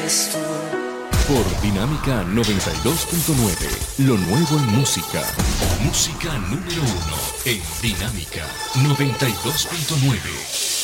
Por Dinámica 92.9, lo nuevo en música. Música número 1 en Dinámica 92.9.